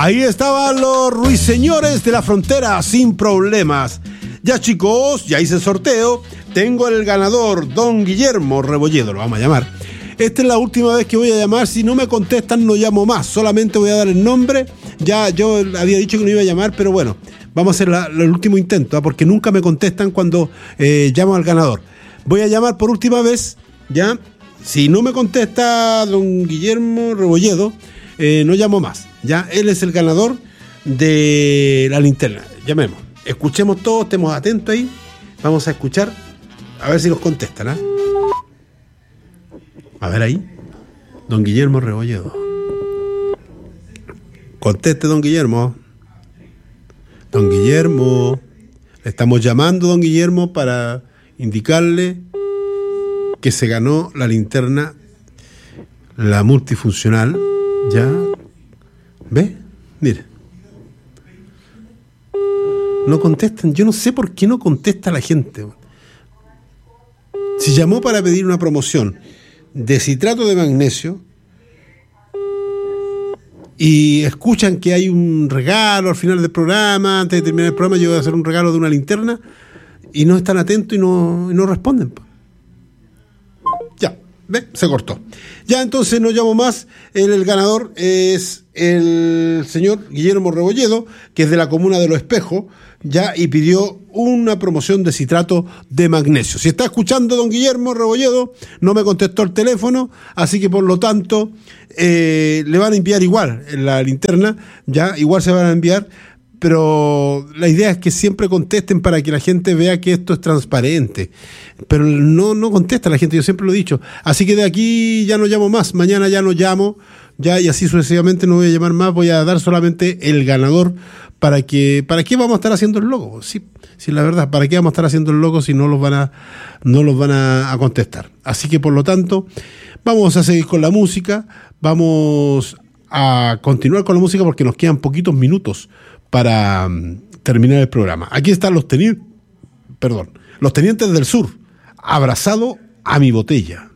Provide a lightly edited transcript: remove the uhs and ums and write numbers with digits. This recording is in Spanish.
Ahí estaban los ruiseñores de la frontera sin problemas. Ya chicos, ya hice el sorteo. Tengo el ganador, don Guillermo Rebolledo, lo vamos a llamar. Esta es la última vez que voy a llamar. Si no me contestan, no llamo más. Solamente voy a dar el nombre. Ya yo había dicho que no iba a llamar, pero bueno, vamos a hacer el último intento, porque nunca me contestan cuando llamo al ganador. Voy a llamar por última vez, ¿ya? Si no me contesta don Guillermo Rebolledo, no llamo más, ¿ya? Él es el ganador de la linterna. Llamemos. Escuchemos todos, estemos atentos ahí. Vamos a escuchar, a ver si nos contestan, ¿eh? A ver ahí. Don Guillermo Rebolledo. Conteste, don Guillermo. Don Guillermo. Le estamos llamando, don Guillermo, para indicarle que se ganó la linterna, la multifuncional. ¿Ya? ¿Ve? Mire. No contestan. Yo no sé por qué no contesta la gente. Si llamó para pedir una promoción de citrato de magnesio y escuchan que hay un regalo al final del programa, antes de terminar el programa yo voy a hacer un regalo de una linterna, y no están atentos y no responden. Ya, ¿ve? Se cortó. Ya, entonces no llamo más. El ganador es el señor Guillermo Rebolledo, que es de la comuna de Los Espejos, ya, y pidió una promoción de citrato de magnesio. Si está escuchando don Guillermo Rebolledo, no me contestó el teléfono, así que por lo tanto le van a enviar igual en la linterna, ya, igual se van a enviar, pero la idea es que siempre contesten para que la gente vea que esto es transparente. Pero no contesta la gente, yo siempre lo he dicho. Así que de aquí ya no llamo más, mañana ya no llamo, ya, y así sucesivamente no voy a llamar más, voy a dar solamente el ganador. ¿Para qué vamos a estar haciendo el logo? Sí, la verdad, ¿para qué vamos a estar haciendo el logo si no los van a contestar? Así que por lo tanto, vamos a seguir con la música, vamos a continuar con la música porque nos quedan poquitos minutos para terminar el programa. Aquí están los tenientes del sur, abrazado a mi botella.